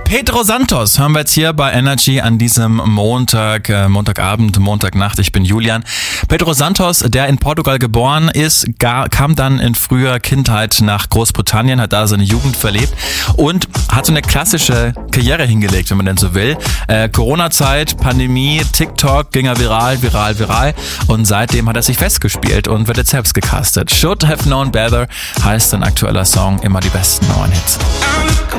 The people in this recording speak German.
Pedro Santos hören wir jetzt hier bei Energy an diesem Montagabend, Montagnacht. Ich bin Julian. Pedro Santos, der in Portugal geboren ist, kam dann in früher Kindheit nach Großbritannien, hat da seine Jugend verlebt und hat so eine klassische Karriere hingelegt, wenn man denn so will. Corona-Zeit, Pandemie, TikTok, ging er viral und seitdem hat er sich festgespielt und wird jetzt selbst gecastet. Should Have Known Better heißt sein aktueller Song, immer die besten neuen Hits.